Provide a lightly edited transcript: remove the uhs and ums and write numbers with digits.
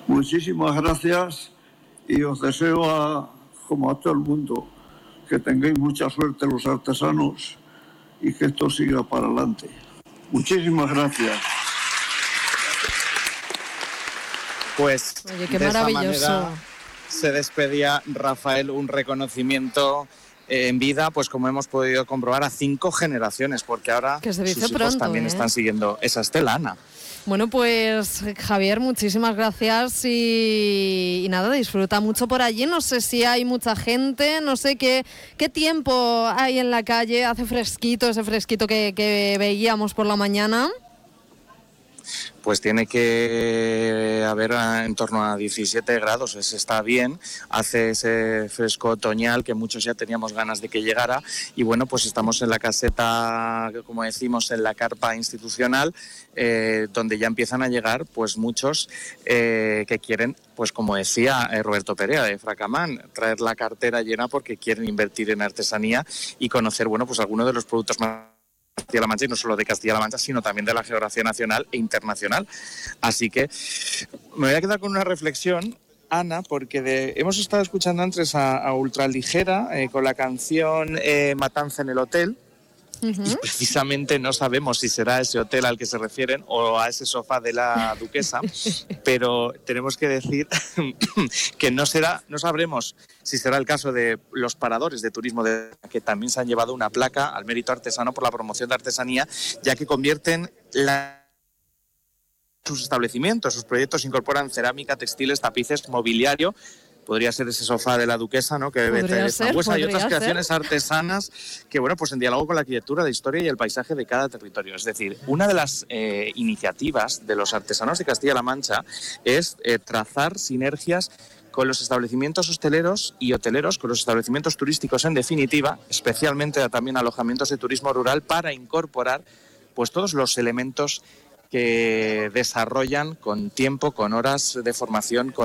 Muchísimas gracias y os deseo, como a todo el mundo, que tengáis mucha suerte los artesanos y que esto siga para adelante. Muchísimas gracias. Pues Oye, qué de esta maravilloso. manera se despedía Rafael, un reconocimiento en vida, pues como hemos podido comprobar, a 5 generaciones, porque ahora Que se dice sus hijos pronto, también están siguiendo esa estela, Ana. Bueno, pues Javier, muchísimas gracias y nada, disfruta mucho por allí. No sé si hay mucha gente, no sé qué tiempo hay en la calle, hace fresquito, ese fresquito que veíamos por la mañana. Pues tiene que haber en torno a 17 grados, está bien, hace ese fresco otoñal que muchos ya teníamos ganas de que llegara y bueno, pues estamos en la caseta, como decimos, en la carpa institucional, donde ya empiezan a llegar pues muchos que quieren, pues como decía Roberto Perea de Fracamán, traer la cartera llena porque quieren invertir en artesanía y conocer, bueno, pues algunos de los productos más Castilla-La Mancha, y no solo de Castilla-La Mancha, sino también de la geografía nacional e internacional. Así que me voy a quedar con una reflexión, Ana, porque hemos estado escuchando antes a Ultraligera con la canción Matanza en el Hotel. Y precisamente no sabemos si será ese hotel al que se refieren o a ese sofá de la duquesa, pero tenemos que decir que no sabremos si será el caso de los paradores de turismo que también se han llevado una placa al mérito artesano por la promoción de artesanía, ya que convierten sus establecimientos, sus proyectos incorporan cerámica, textiles, tapices, mobiliario. Podría ser ese sofá de la duquesa, ¿no? Que debe tener Frambuesa y otras creaciones artesanas que, bueno, pues en diálogo con la arquitectura, la historia y el paisaje de cada territorio. Es decir, una de las iniciativas de los artesanos de Castilla-La Mancha es trazar sinergias con los establecimientos hosteleros y hoteleros, con los establecimientos turísticos en definitiva, especialmente también alojamientos de turismo rural, para incorporar pues todos los elementos que desarrollan con tiempo, con horas de formación, con